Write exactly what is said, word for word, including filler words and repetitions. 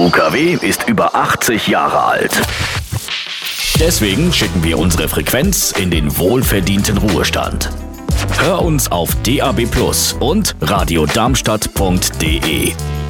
U K W ist über achtzig Jahre alt. Deswegen schicken wir unsere Frequenz in den wohlverdienten Ruhestand. Hör uns auf D A B Plus und radiodarmstadt punkt de.